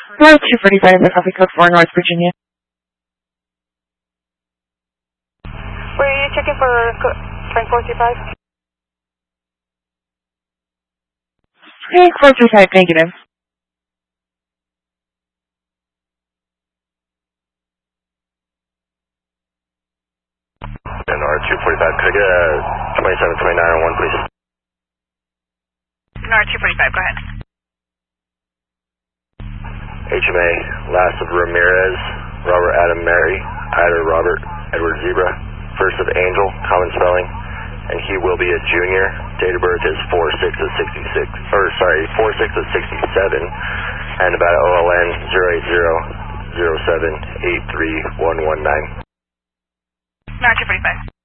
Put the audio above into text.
Route 245, the Coffee Code 4, North Virginia. Were you checking for Frank 435? Frank 435, negative. And R245, could I get a 2729 on 1, please? R245, go ahead. HMA, last of Ramirez, Robert Adam Mary, Ida Robert, Edward Zebra, first of Angel, common spelling, and he will be a junior. Date of birth is 4/6 of 66, or sorry, 4/6 of 67, and about OLN 08007831119. R245.